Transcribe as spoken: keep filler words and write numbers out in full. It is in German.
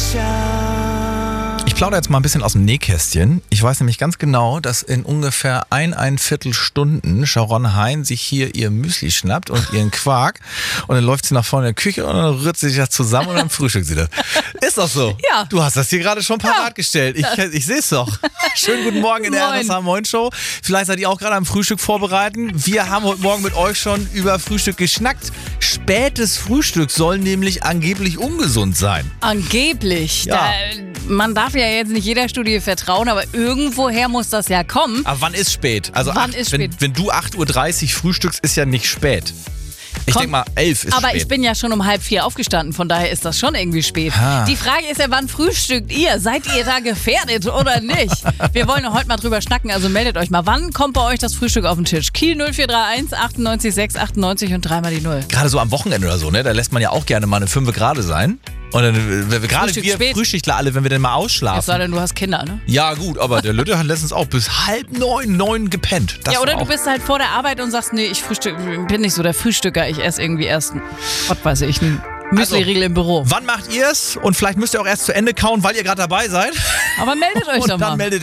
Ich plaudere jetzt mal ein bisschen aus dem Nähkästchen. Ich weiß nämlich ganz genau, dass in ungefähr ein, ein Viertelstunden Sharon Hein sich hier ihr Müsli schnappt und ihren Quark und dann läuft sie nach vorne in die Küche und dann rührt sie sich das zusammen und dann frühstückt sie das. Ist doch so. Ja. Du hast das hier gerade schon parat Ja. gestellt. Ich, ich sehe es doch. Schönen guten Morgen in der Moin. R S H Moin Show. Vielleicht seid ihr auch gerade am Frühstück vorbereiten. Wir haben heute Morgen mit euch schon über Frühstück geschnackt. Spätes Frühstück soll nämlich angeblich ungesund sein. Angeblich. Ja. Da, man darf ja jetzt nicht jeder Studie vertrauen, aber irgendwoher muss das ja kommen. Aber wann ist spät? Also Wann acht, ist wenn, spät? wenn du acht Uhr dreißig frühstückst, ist ja nicht spät. Ich Komm, denke mal, elf ist aber spät. ich bin ja schon um halb vier aufgestanden, von daher ist das schon irgendwie spät. Ah. Die Frage ist ja, wann frühstückt ihr? Seid ihr da gefährdet oder nicht? Wir wollen ja heute mal drüber schnacken, also meldet euch mal. Wann kommt bei euch das Frühstück auf den Tisch? Kiel null vier drei eins achtundneunzig sechs achtundneunzig und dreimal die Null. Gerade so am Wochenende oder so, ne? Da lässt man ja auch gerne mal eine Fünfe gerade sein. Und dann, äh, wenn wir- gerade Frühstück wir spät. Frühschichtler alle, wenn wir denn mal Es sei ausschlafen. denn, du hast Kinder, ne? Ja gut, aber der Lütte hat letztens auch bis halb neun, neun gepennt. Das ja, oder war du auch bist halt vor der Arbeit und sagst, nee, ich frühstück, bin nicht so der Frühstücker, ich esse irgendwie erst, ein- was weiß ich, einen Müsli-Riegel im Büro. Wann macht ihr's? Und vielleicht müsst ihr auch erst zu Ende kauen, weil ihr gerade dabei seid. Aber meldet euch Und doch dann mal. meldet